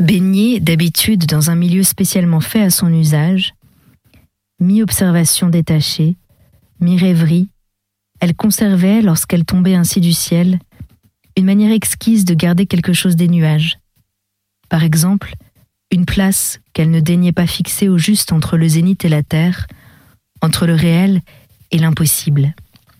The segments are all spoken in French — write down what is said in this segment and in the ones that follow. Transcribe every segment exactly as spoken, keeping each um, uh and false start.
Baignée d'habitude dans un milieu spécialement fait à son usage, mi-observation détachée, mi-rêverie, elle conservait, lorsqu'elle tombait ainsi du ciel, une manière exquise de garder quelque chose des nuages. Par exemple, une place qu'elle ne daignait pas fixer au juste entre le zénith et la terre, entre le réel et l'impossible.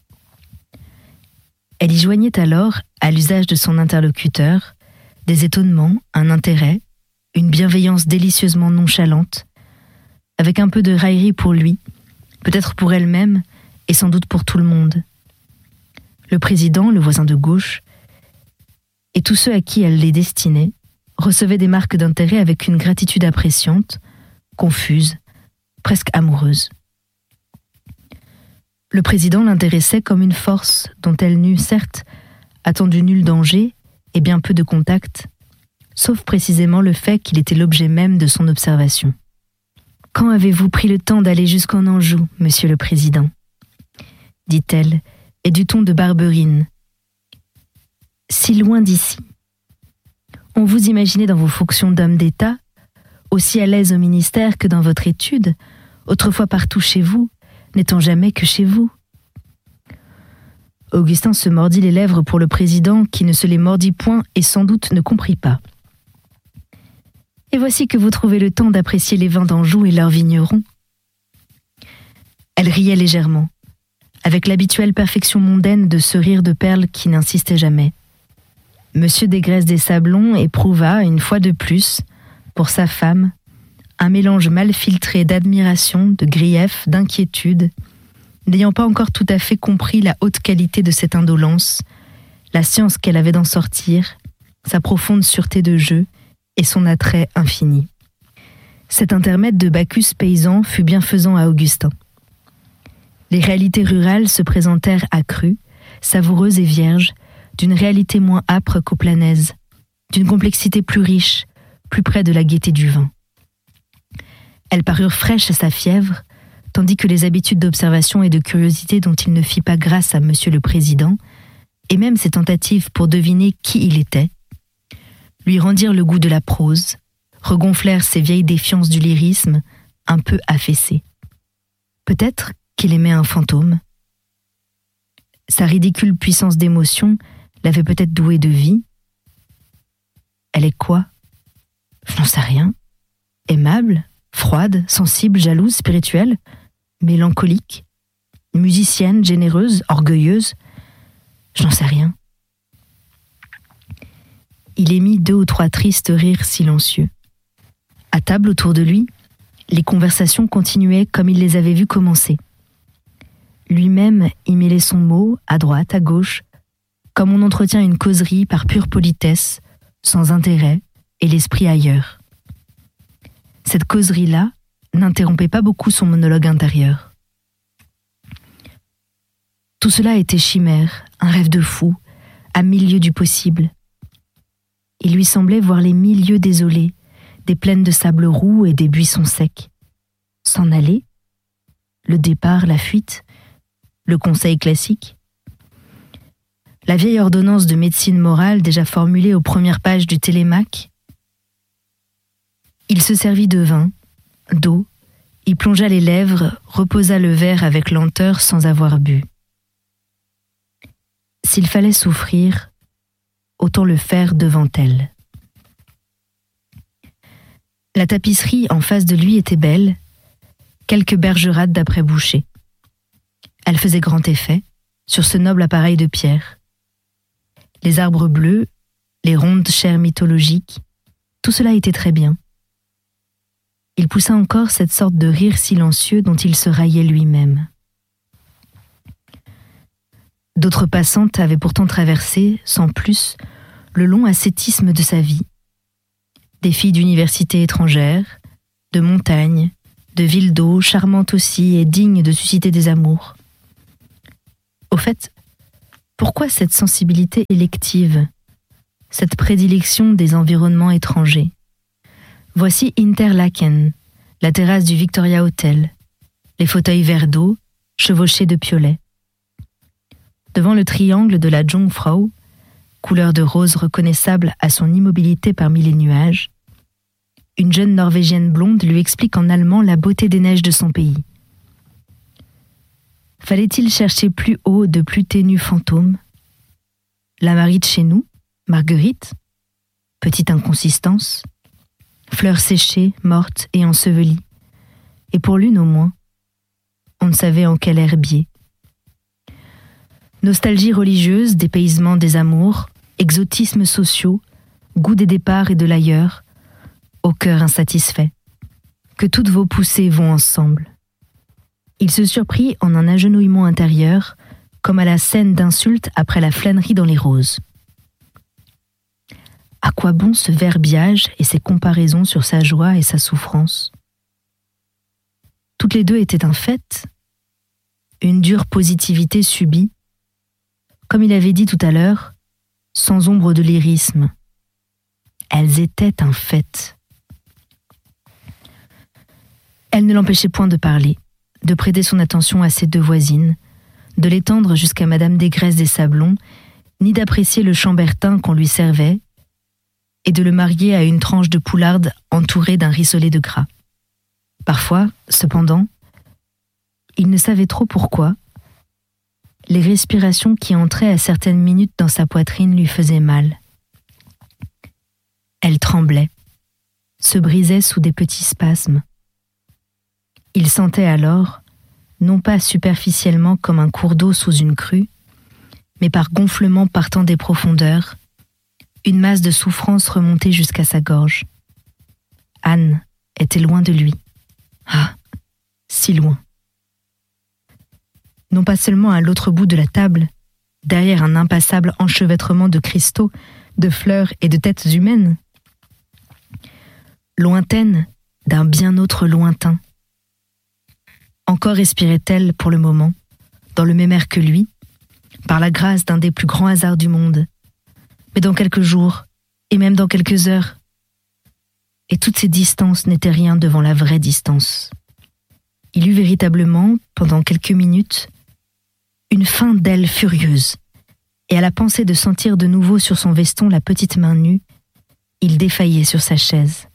Elle y joignait alors, à l'usage de son interlocuteur, des étonnements, un intérêt, une bienveillance délicieusement nonchalante, avec un peu de raillerie pour lui, peut-être pour elle-même et sans doute pour tout le monde. Le président, le voisin de gauche, et tous ceux à qui elle les destinait, recevaient des marques d'intérêt avec une gratitude appréciante, confuse, presque amoureuse. Le président l'intéressait comme une force dont elle n'eut certes attendu nul danger et bien peu de contact, sauf précisément le fait qu'il était l'objet même de son observation. « Quand avez-vous pris le temps d'aller jusqu'en Anjou, monsieur le président ?» dit-elle, et du ton de Barberine. « Si loin d'ici. On vous imaginait dans vos fonctions d'homme d'État, aussi à l'aise au ministère que dans votre étude, autrefois partout chez vous, n'étant jamais que chez vous. » Augustin se mordit les lèvres pour le président qui ne se les mordit point et sans doute ne comprit pas. « Et voici que vous trouvez le temps d'apprécier les vins d'Anjou et leurs vignerons. » Elle riait légèrement, avec l'habituelle perfection mondaine de ce rire de perles qui n'insistait jamais. Monsieur Desgraisses des Sablons éprouva, une fois de plus, pour sa femme, un mélange mal filtré d'admiration, de grief, d'inquiétude, n'ayant pas encore tout à fait compris la haute qualité de cette indolence, la science qu'elle avait d'en sortir, sa profonde sûreté de jeu et son attrait infini. Cet intermède de Bacchus paysan fut bienfaisant à Augustin. Les réalités rurales se présentèrent accrues, savoureuses et vierges, d'une réalité moins âpre qu'au Planaise, d'une complexité plus riche, plus près de la gaieté du vin. Elles parurent fraîches à sa fièvre, tandis que les habitudes d'observation et de curiosité dont il ne fit pas grâce à Monsieur le Président, et même ses tentatives pour deviner qui il était, lui rendirent le goût de la prose, regonflèrent ses vieilles défiances du lyrisme, un peu affaissées. Peut-être qu'il aimait un fantôme. Sa ridicule puissance d'émotion l'avait peut-être douée de vie. Elle est quoi ? Je n'en sais rien. Aimable, froide, sensible, jalouse, spirituelle, mélancolique, musicienne, généreuse, orgueilleuse. Je n'en sais rien. Il émit deux ou trois tristes rires silencieux. À table autour de lui, les conversations continuaient comme il les avait vues commencer. Lui-même y mêlait son mot, à droite, à gauche, comme on entretient une causerie par pure politesse, sans intérêt, et l'esprit ailleurs. Cette causerie-là n'interrompait pas beaucoup son monologue intérieur. Tout cela était chimère, un rêve de fou, à mille lieues du possible. Il lui semblait voir les mille lieues désolées, des plaines de sable roux et des buissons secs. S'en aller, le départ, la fuite, le conseil classique. La vieille ordonnance de médecine morale déjà formulée aux premières pages du Télémaque. Il se servit de vin, d'eau, y plongea les lèvres, reposa le verre avec lenteur sans avoir bu. S'il fallait souffrir, autant le faire devant elle. La tapisserie en face de lui était belle, quelques bergerades d'après Boucher. Elle faisait grand effet sur ce noble appareil de pierre. Les arbres bleus, les rondes chairs mythologiques, tout cela était très bien. Il poussa encore cette sorte de rire silencieux dont il se raillait lui-même. D'autres passantes avaient pourtant traversé, sans plus, le long ascétisme de sa vie. Des filles d'universités étrangères, de montagnes, de villes d'eau, charmantes aussi et dignes de susciter des amours. Au fait, pourquoi cette sensibilité élective, cette prédilection des environnements étrangers ? Voici Interlaken, la terrasse du Victoria Hotel, les fauteuils verts d'eau, chevauchés de piolets. Devant le triangle de la Jungfrau, couleur de rose reconnaissable à son immobilité parmi les nuages, une jeune Norvégienne blonde lui explique en allemand la beauté des neiges de son pays. Fallait-il chercher plus haut de plus ténus fantômes? La Marie de chez nous, Marguerite? Petite inconsistance, fleurs séchées, mortes et ensevelies. Et pour l'une au moins, on ne savait en quel herbier. Nostalgie religieuse, dépaysement des amours, exotismes sociaux, goût des départs et de l'ailleurs, au cœur insatisfait. Que toutes vos poussées vont ensemble. Il se surprit en un agenouillement intérieur, comme à la scène d'insulte après la flânerie dans les roses. À quoi bon ce verbiage et ces comparaisons sur sa joie et sa souffrance? Toutes les deux étaient un fait, une dure positivité subie, comme il avait dit tout à l'heure, sans ombre de lyrisme. Elles étaient un fait. Elle ne l'empêchait point de parler, de prêter son attention à ses deux voisines, de l'étendre jusqu'à Madame Desgraisses des Sablons, ni d'apprécier le chambertin qu'on lui servait, et de le marier à une tranche de poularde entourée d'un rissolet de gras. Parfois, cependant, il ne savait trop pourquoi, les respirations qui entraient à certaines minutes dans sa poitrine lui faisaient mal. Elle tremblait, se brisait sous des petits spasmes. Il sentait alors, non pas superficiellement comme un cours d'eau sous une crue, mais par gonflement partant des profondeurs, une masse de souffrance remontait jusqu'à sa gorge. Anne était loin de lui. Ah, si loin. Non pas seulement à l'autre bout de la table, derrière un impassable enchevêtrement de cristaux, de fleurs et de têtes humaines. Lointaine d'un bien autre lointain. Encore respirait-elle pour le moment, dans le même air que lui, par la grâce d'un des plus grands hasards du monde. Mais dans quelques jours, et même dans quelques heures. Et toutes ces distances n'étaient rien devant la vraie distance. Il eut véritablement, pendant quelques minutes, une faim d'aile furieuse, et à la pensée de sentir de nouveau sur son veston la petite main nue, il défaillait sur sa chaise.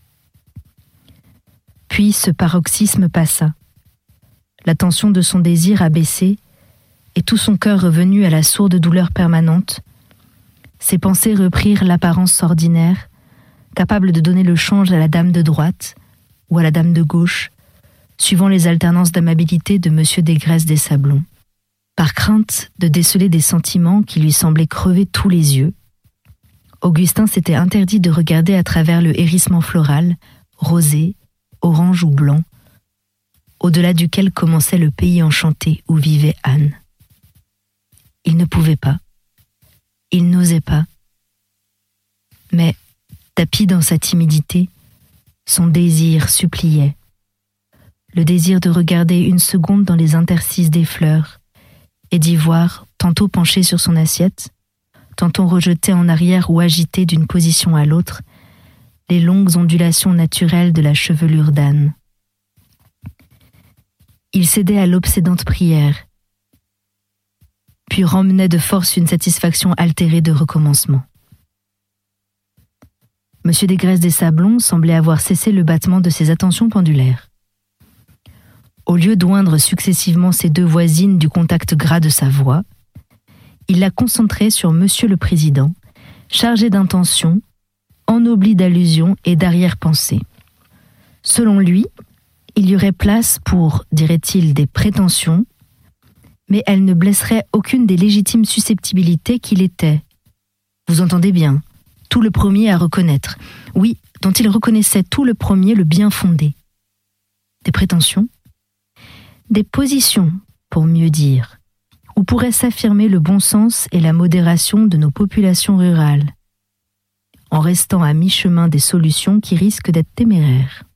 Puis ce paroxysme passa. La tension de son désir abaissée, et tout son cœur revenu à la sourde douleur permanente, ses pensées reprirent l'apparence ordinaire, capable de donner le change à la dame de droite ou à la dame de gauche, suivant les alternances d'amabilité de Monsieur Desgraisses des Sablons. Par crainte de déceler des sentiments qui lui semblaient crever tous les yeux, Augustin s'était interdit de regarder à travers le hérissement floral, rosé, orange ou blanc, au-delà duquel commençait le pays enchanté où vivait Anne. Il ne pouvait pas. Il n'osait pas. Mais, tapi dans sa timidité, son désir suppliait. Le désir de regarder une seconde dans les interstices des fleurs et d'y voir, tantôt penché sur son assiette, tantôt rejeté en arrière ou agité d'une position à l'autre, les longues ondulations naturelles de la chevelure d'Anne. Il cédait à l'obsédante prière, puis remmenait de force une satisfaction altérée de recommencement. Monsieur Desgraisses des Sablons semblait avoir cessé le battement de ses attentions pendulaires. Au lieu d'oindre successivement ses deux voisines du contact gras de sa voix, il la concentrait sur Monsieur le Président, chargé d'intentions, ennobli d'allusions et d'arrière-pensées. Selon lui, il y aurait place pour, dirait-il, des prétentions, mais elle ne blesserait aucune des légitimes susceptibilités qu'il était. Vous entendez bien, tout le premier à reconnaître, oui, dont il reconnaissait tout le premier le bien fondé. Des prétentions? Des positions, pour mieux dire, où pourrait s'affirmer le bon sens et la modération de nos populations rurales, en restant à mi-chemin des solutions qui risquent d'être téméraires.